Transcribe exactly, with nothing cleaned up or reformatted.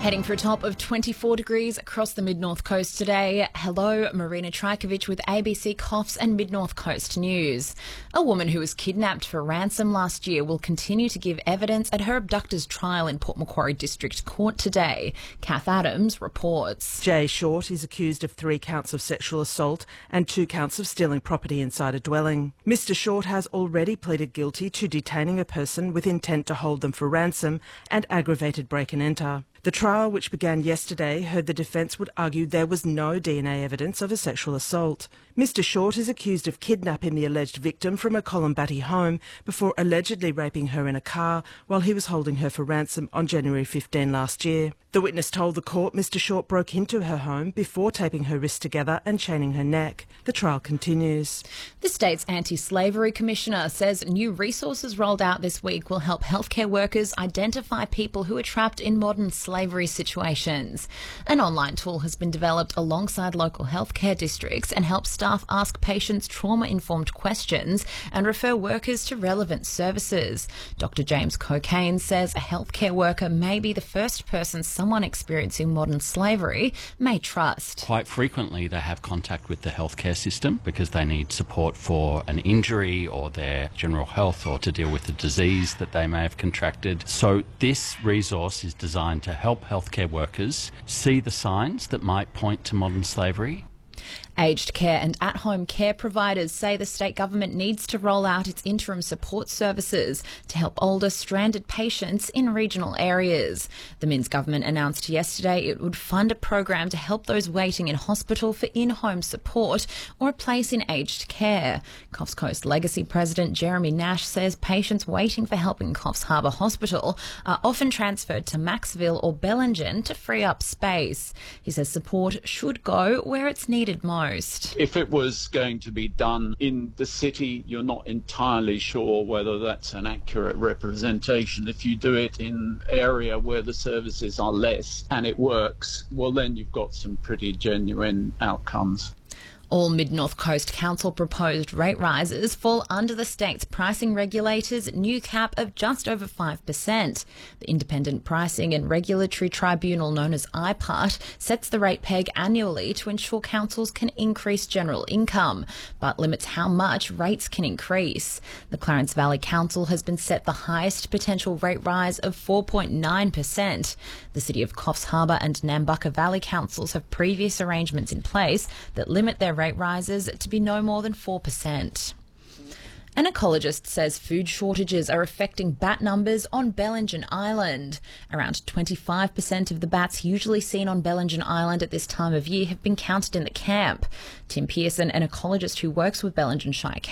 Heading for a top of twenty-four degrees across the Mid-North Coast today. Hello, Marina Trajkovic with A B C Coffs and Mid-North Coast News. A woman who was kidnapped for ransom last year will continue to give evidence at her abductor's trial in Port Macquarie District Court today. Kath Adams reports. Jay Short is accused of three counts of sexual assault and two counts of stealing property inside a dwelling. Mister Short has already pleaded guilty to detaining a person with intent to hold them for ransom and aggravated break and enter. The trial, which began yesterday, heard the defence would argue there was no D N A evidence of a sexual assault. Mister Short is accused of kidnapping the alleged victim from a Columbatti home before allegedly raping her in a car while he was holding her for ransom on January fifteenth last year. The witness told the court Mister Short broke into her home before taping her wrists together and chaining her neck. The trial continues. The state's Anti-Slavery Commissioner says new resources rolled out this week will help healthcare workers identify people who are trapped in modern slavery situations. An online tool has been developed alongside local healthcare districts and helps staff ask patients trauma-informed questions and refer workers to relevant services. Doctor James Cocaine says a healthcare worker may be the first person someone experiencing modern slavery may trust. Quite frequently they have contact with the healthcare system because they need support for an injury or their general health or to deal with a disease that they may have contracted. So this resource is designed to help healthcare workers see the signs that might point to modern slavery. Aged care and at-home care providers say the state government needs to roll out its interim support services to help older stranded patients in regional areas. The Minns government announced yesterday it would fund a program to help those waiting in hospital for in-home support or a place in aged care. Coffs Coast Legacy President Jeremy Nash says patients waiting for help in Coffs Harbour Hospital are often transferred to Maxville or Bellingen to free up space. He says support should go where it's needed most. If it was going to be done in the city, you're not entirely sure whether that's an accurate representation. If you do it in an area where the services are less and it works, well, then you've got some pretty genuine outcomes. All Mid-North Coast Council proposed rate rises fall under the state's pricing regulator's new cap of just over five percent. The Independent Pricing and Regulatory Tribunal, known as I P A R T, sets the rate peg annually to ensure councils can increase general income, but limits how much rates can increase. The Clarence Valley Council has been set the highest potential rate rise of four point nine percent. The City of Coffs Harbour and Nambucca Valley Councils have previous arrangements in place that limit their rate rises to be no more than four percent. An ecologist says food shortages are affecting bat numbers on Bellingen Island. Around twenty-five percent of the bats usually seen on Bellingen Island at this time of year have been counted in the camp. Tim Pearson, an ecologist who works with Bellingen Shire